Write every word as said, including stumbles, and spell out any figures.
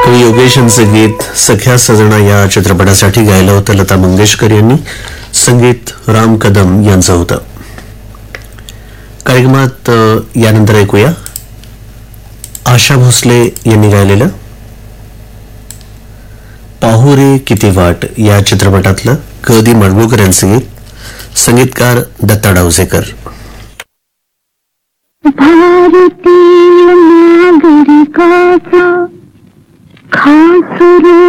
कवी योगेश यांचं गीत सख्या सजना या चित्रपटासाठी गायलं होतं लता मंगेशकर यांनी. संगीत राम कदम यांचं होतं. कार्यक्रमात यानंतर ऐकूया आशा भोसले यांनी गायलेलं पाहू रे किती वाट या चित्रपटातलं ग दी माडगूळकर यांचं गीत. संगीतकार दत्ता डावसेकर. भारतीय नागरिकाचा खास